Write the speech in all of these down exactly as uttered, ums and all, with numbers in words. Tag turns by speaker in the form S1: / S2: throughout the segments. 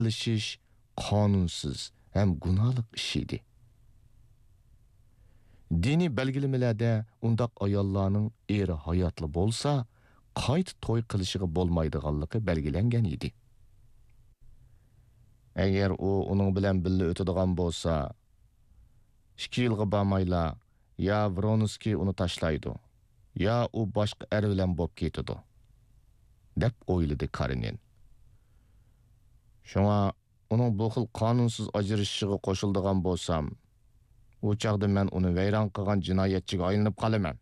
S1: qilishиш qonunsiz ham gunohlik ish edi. Dini belgilemelerde undaq ayollarning eri hayatlı bolsa, qayt to'y qilishiga bo'lmaydiganligi belgilangan edi. Agar u uning bilan birga o'tadigan bo'lsa, ikki yilga bormayla ya Vronsky uni tashlaydi, ya u boshqa er bilan bo'lib ketadi, deb o'yladi Karenin. Shunga uning bu xil qonunsiz ajrashishiga qo'shildigan bo'lsam, u chaqda men uni vayron qilgan jinoyatchiga aylanib qolaman.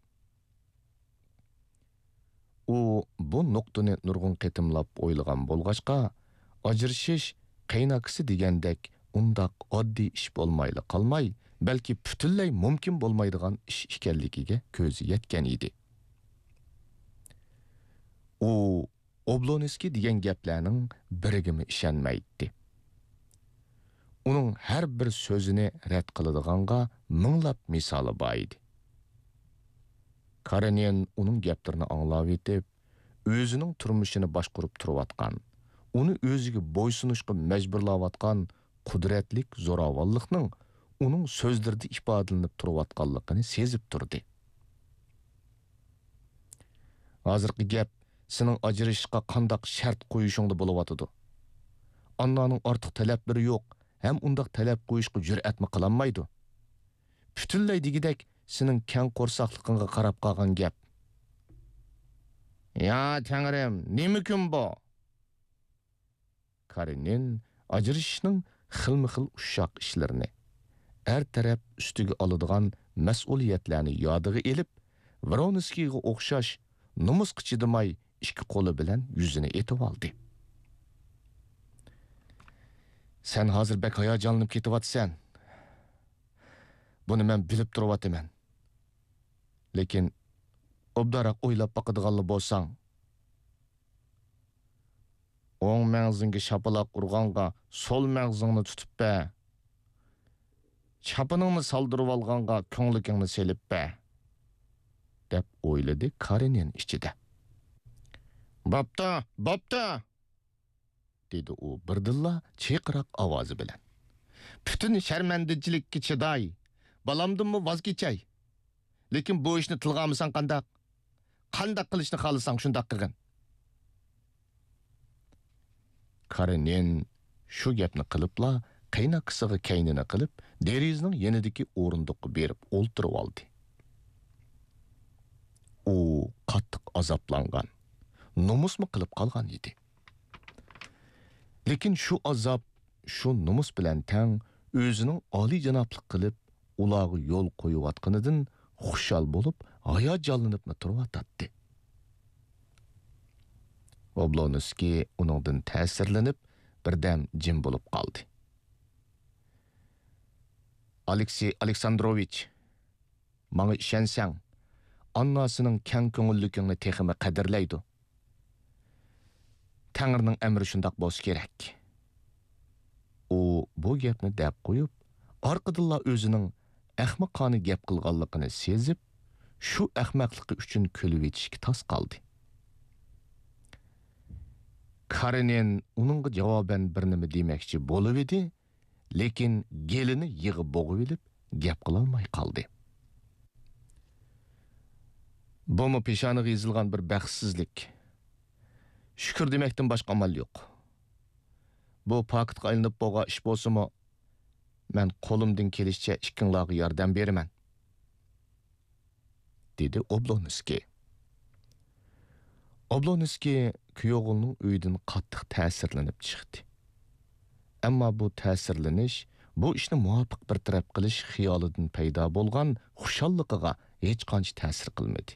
S1: U bu nuqtani nurg'un qitimlab o'ylagan bo'lg'achqa, ajrashish qaynaqisi degandek undaq oddiy ish bo'lmayli qolmay, balki butunlay mumkin bo'lmaydigan ish ekanligiga ko'zi yetgan edi. U Oblonsky degan gaplarning birigimi ishonmaydi. Uning har bir so'zini rad qiladiganға minglab misoli bor edi. Karenin uning gaplarini anglab etib, o'zining turmushini boshqarib turayotgan, uni o'ziga bo'ysunishga majburlayotgan qudratlik zo'ravonlikning uning so'zlarida ifodalanib turayotganligini sezib turdi. Hozirgi gap sening ajrashishga qandoq shart qo'yishingda bo'layotidi. Annaning ortiq talablari yo'q, ham undaq talab qo'yishga jur'atmi qilolmaydi. Butunlay degidek sening kang qo'rsaqligingga qarab qolgan gap. Ya Tangrim, nima kun bu? Karenin ajrashishning xilma-xil ushshaq ishlarini, er taraf ustiga oladigan mas'uliyatlarni yodiga elib, Vronskyga o'xshash nomusga chidamay ikki qo'li bilan yuzini etib oldi. Sen hozir bek hayajonlanib ketyapsan. Buni men bilib turibman. Lekin obdaroq o'ylab boqadiganlar bo'lsang, o'ng mag'zingga shapaloq urg'onga so'l mag'zingni tutib be. Chapiningni soldirib olganga ko'ngligingni selib be, deb o'yladi Karenin ichida. Bopta, bopta, dedi u birdilla cheqiroq ovozi bilan. Butun sharmandachilikka chiday, balamdimmi voz kechay. Lekin bu ishni tilg'amisan qandaq? Qandaq qilishni xohlasang shundaq qilgin. Karenin shu gapni qilibla qaynaqisiga kaynini qilib, derizning yanidagi o'rindiqqa berib o'ltirib oldi. U qattiq azoblangan, nomusmi qilib qolgan edi. Lekin shu azob, shu nomus bilan tang o'zining oliy janoblik qilib, ularga yo'l qo'yayotganidan xushal bo'lib, hayajonlanib turibdi. Oblonsky uningdan ta'sirlanib, birdan jim bo'lib qoldi. Aleksey Aleksandrovich, menga ishonsang, annasining kang ko'ngilligingni texmi qadrlaydi. Tangrining amri shundoq bo'lsa kerak. U bu gapni deb qo'yib, orqadilla o'zining ahmoqona gap qilganligini sezib, shu ahmoqligi uchun kulib etishga tos qoldi. Karenin uningga javoban bir nima demoqchi bo'lib edi, lekin gelini yig'ib bo'g'ib olib, gap qila olmay qoldi. Bumi peshoniga yozilgan bir baxtsizlik. Shukr demakdan boshqa amal yo'q. Bu paketga aylanib bo'lgan ish bo'lsa-mu, men qo'limdan kelishicha ikkinglarga yordam beraman, dedi Oblonsky. Oblonsky kuyovning uyidan qattiq ta'sirlanib chiqdi. Ammo bu ta'sirlanish, bu ishni muvofiq bir taraf qilish xiyolidan paydo bo'lgan xushalligiga hech qancha ta'sir qilmadi.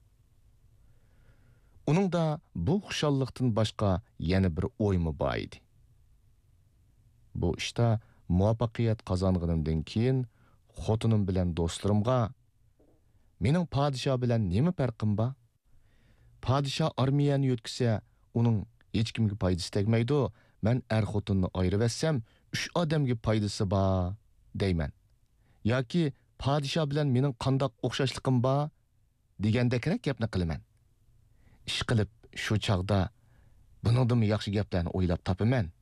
S1: Uningda bu xushallikdan boshqa yana bir o'ymi bor edi. Bu ishda muvaffaqiyat qozonganimdan keyin xotinim bilan do'stlarimga mening podshoh bilan nima farqim bor? Podshoh armiyani yo'tkisa, uning hech kimga foydasi tegmaydi. Men er xotinni ayirib etsam, uch odamga foydasi bor deyman. Yoki podshoh bilan mening qandoq o'xshashligim bor degandekrak gapni qilaman. Ish qilib shu chaqda buningdan yaxshi gaplarni o'ylab topaman.